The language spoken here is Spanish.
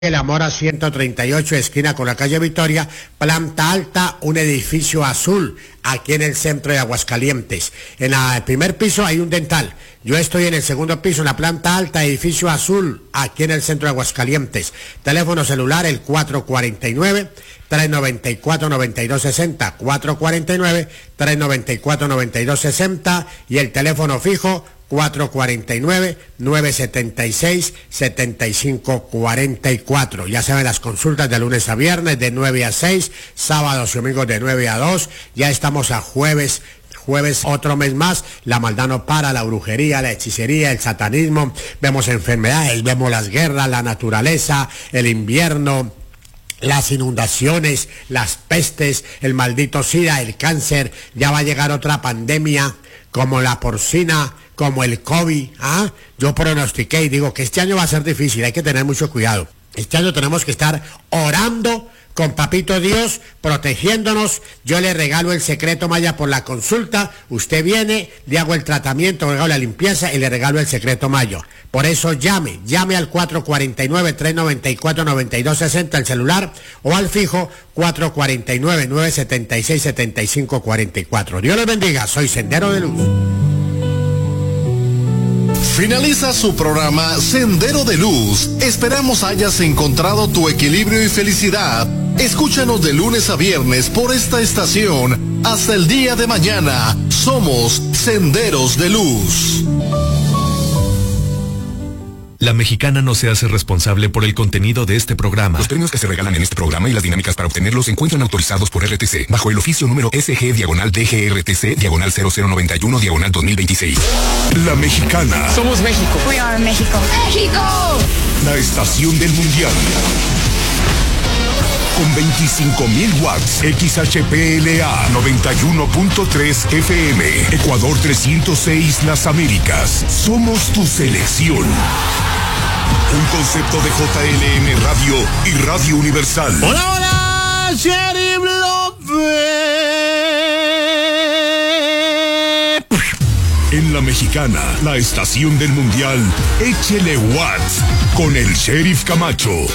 El Amora 138, esquina con la calle Victoria, planta alta, un edificio azul, aquí en el centro de Aguascalientes. En el primer piso hay un dental. Yo estoy en el segundo piso, en la planta alta, edificio azul, aquí en el centro de Aguascalientes. Teléfono celular, el 449-394-9260, 449-394-9260, y el teléfono fijo, 449-976-7544. Ya saben, las consultas de lunes a viernes de 9 a 6, sábados y domingos de 9 a 2. Ya estamos a jueves otro mes más. La maldad no para, la brujería, la hechicería, el satanismo. Vemos enfermedades, vemos las guerras, la naturaleza, el invierno, las inundaciones, las pestes, el maldito SIDA, el cáncer. Ya va a llegar otra pandemia como la porcina, como el COVID. Yo pronostiqué y digo que este año va a ser difícil, hay que tener mucho cuidado. Este año tenemos que estar orando con Papito Dios, protegiéndonos. Yo le regalo el secreto maya por la consulta. Usted viene, le hago el tratamiento, le hago la limpieza y le regalo el secreto mayo. Por eso llame al 449-394-9260 el celular, o al fijo 449-976-7544. Dios les bendiga, soy Sendero de Luz. Finaliza su programa Sendero de Luz. Esperamos hayas encontrado tu equilibrio y felicidad. Escúchanos de lunes a viernes por esta estación. Hasta el día de mañana. Somos Senderos de Luz. La Mexicana no se hace responsable por el contenido de este programa. Los premios que se regalan en este programa y las dinámicas para obtenerlos se encuentran autorizados por RTC, bajo el oficio número SG/DGRTC/0091/2026. La Mexicana. Somos México. We are México. ¡México! La estación del mundial. Con 25.000 watts, XHPLA 91.3 FM, Ecuador 306 Las Américas. Somos tu selección. Un concepto de JLM Radio y Radio Universal. ¡Hola, hola! ¡Sheriff López! En La Mexicana, la estación del mundial, échele watts con el Sheriff Camacho.